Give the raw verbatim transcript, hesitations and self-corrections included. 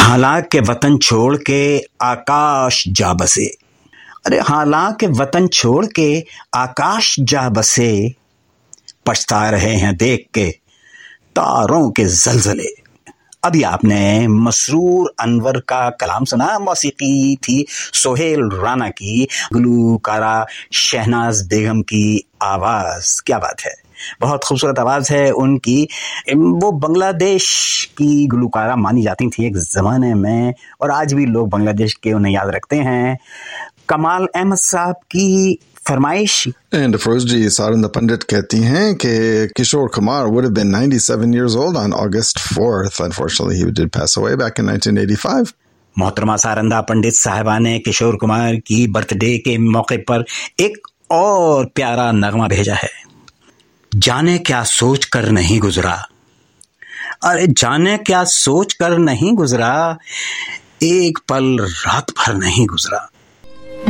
हालांकि वतन छोड़ के आकाश जा बसे। अरे हालांकि वतन छोड़ के आकाश जा बसे, पछता रहे हैं देख के तारों के जलजले। अभी आपने मसरूर अनवर का कलाम सुना, मौसीकी थी सोहेल राना की, गुलकारा शहनाज बेगम की आवाज़। क्या बात है, बहुत खूबसूरत आवाज़ है उनकी। वो बांग्लादेश की गुलकारा मानी जाती थी एक ज़माने में, और आज भी लोग बांग्लादेश के उन्हें याद रखते हैं। कमाल अहमद साहब की फरमाइश। And Afroz ji, Saranda Pandit कहती हैं कि Kishore Kumar would have been ninety-seven years old on August fourth. Unfortunately, he did pass away back in nineteen eighty-five. मोहतरमा सारंदा पंडित साहिबा ने किशोर कुमार की बर्थडे के मौके पर एक और प्यारा नगमा भेजा है। जाने क्या सोच कर नहीं गुजरा, अरे जाने क्या सोच कर नहीं गुजरा, एक पल रात भर नहीं गुजरा।